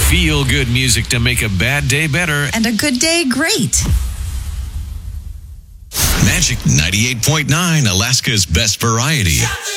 Feel good music to make a bad day better. And a good day great. Magic 98.9, Alaska's best variety.